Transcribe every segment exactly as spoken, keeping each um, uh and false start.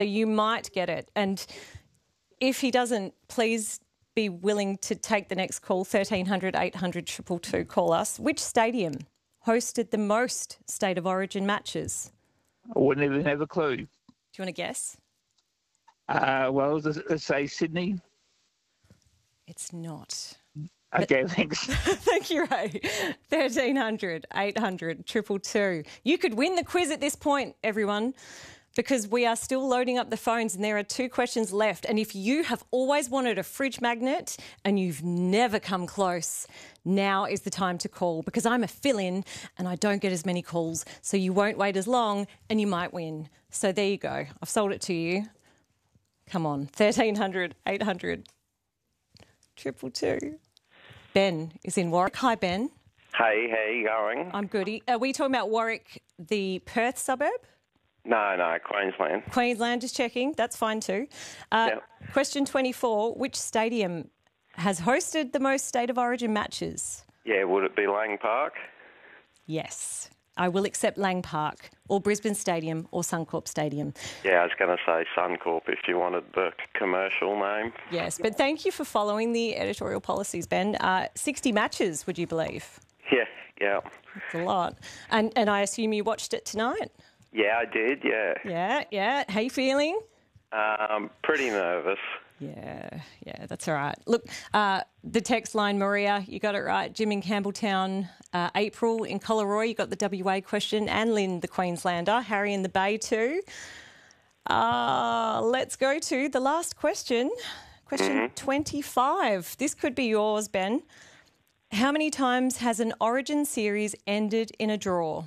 you might get it. And if he doesn't, please be willing to take the next call, thirteen hundred eight hundred two two two, call us. Which stadium hosted the most State of Origin matches? I wouldn't even have a clue. Do you want to guess? Uh, well, let's, let's say Sydney. It's not. Okay, but, thanks. Thank you, Ray. thirteen hundred eight hundred two two two. You could win the quiz at this point, everyone, because we are still loading up the phones and there are two questions left. And if you have always wanted a fridge magnet and you've never come close, now is the time to call, because I'm a fill-in and I don't get as many calls, so you won't wait as long and you might win. So there you go. I've sold it to you. Come on, thirteen hundred eight hundred two two two. Ben is in Warwick. Hi, Ben. Hey, how you going? I'm good. Are we talking about Warwick, the Perth suburb? No, no, Queensland. Queensland, just checking. That's fine too. Uh, yep. Question twenty-four. Which stadium has hosted the most State of Origin matches? Yeah, would it be Lang Park? Yes. I will accept Lang Park or Brisbane Stadium or Suncorp Stadium. Yeah, I was going to say Suncorp if you wanted the commercial name. Yes, but thank you for following the editorial policies, Ben. Uh, sixty matches, would you believe? Yeah, yeah. That's a lot. And, and I assume you watched it tonight? Yeah, I did, yeah. Yeah, yeah. How you feeling? Um, pretty nervous. Yeah, yeah, that's all right. Look, uh, the text line, Maria, you got it right. Jim in Campbelltown, uh, April in Collaroy, you got the W A question, and Lynn, the Queenslander, Harry in the Bay too. Uh, let's go to the last question, question mm-hmm. twenty-five. This could be yours, Ben. How many times has an Origin series ended in a draw?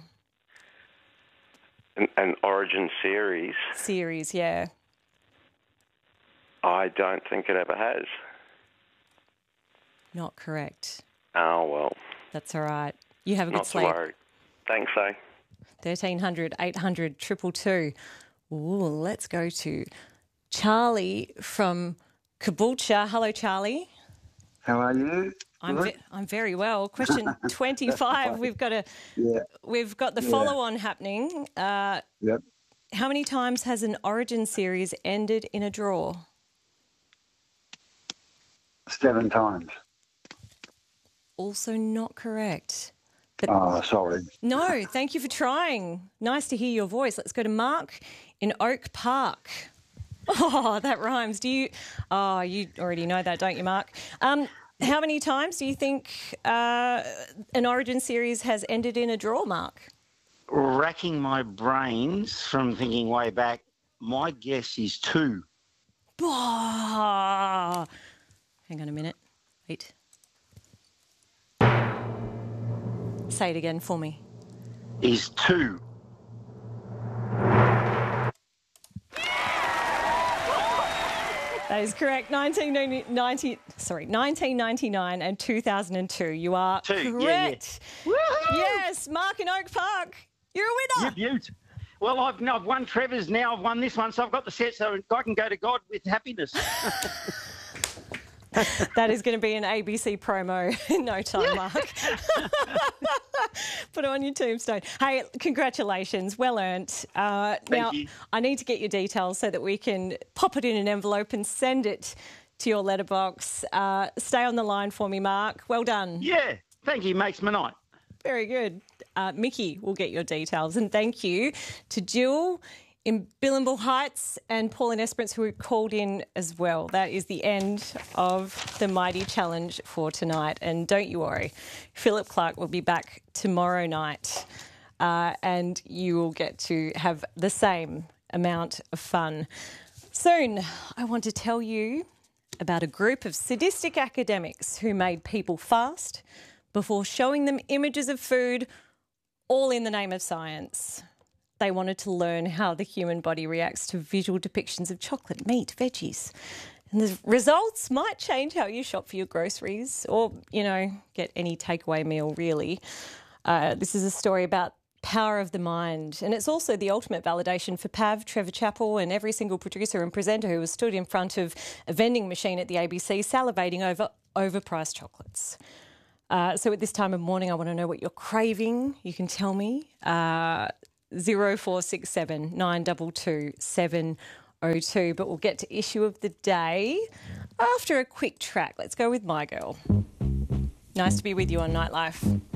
An, an Origin series? Series, yeah. I don't think it ever has. Not correct. Oh, well. That's all right. You have a Not good sleep. Not to worry. Thanks, eh? thirteen hundred eight hundred two two two. Ooh, let's go to Charlie from Caboolture. Hello, Charlie. How are you? I'm ve- I'm very well. Question twenty-five. We've got a yeah. we've got the yeah. follow-on happening. Uh, yep. How many times has an Origin series ended in a draw? Seven times. Also not correct. But oh, sorry. No, thank you for trying. Nice to hear your voice. Let's go to Mark in Oak Park. Oh, that rhymes. Do you? Oh, you already know that, don't you, Mark? Um, how many times do you think uh, an Origin series has ended in a draw, Mark? Racking my brains from thinking way back, my guess is two. Oh. Hang on a minute. Wait. Say it again for me. Is two. That is correct. nineteen ninety, sorry, nineteen ninety-nine and two thousand two. You are two. correct. Yeah, yeah. Yes, Mark in Oak Park. You're a winner. Yeah, beaut. Well, I've, I've won Trevor's now. I've won this one, so I've got the set so I can go to God with happiness. That is going to be an A B C promo in no time, Mark. Put it on your tombstone. Hey, congratulations. Well earned. Uh, Thank now, you. I need to get your details so that we can pop it in an envelope and send it to your letterbox. Uh, stay on the line for me, Mark. Well done. Yeah, thank you. Makes my night. Very good. Uh, Mickey will get your details. And thank you to Jill in Billinbull Heights and Pauline Esperance, who called in as well. That is the end of the Mighty Challenge for tonight. And don't you worry, Philip Clark will be back tomorrow night uh, and you will get to have the same amount of fun. Soon, I want to tell you about a group of sadistic academics who made people fast before showing them images of food, all in the name of science. They wanted to learn how the human body reacts to visual depictions of chocolate, meat, veggies. And the results might change how you shop for your groceries or, you know, get any takeaway meal, really. Uh, this is a story about power of the mind. And it's also the ultimate validation for Pav, Trevor Chappell and every single producer and presenter who has stood in front of a vending machine at the A B C salivating over overpriced chocolates. Uh, so at this time of morning, I want to know what you're craving. You can tell me. Uh, zero four six seven nine two two seven oh two. But we'll get to issue of the day after a quick track. Let's go with My Girl. Nice to be with you on Nightlife.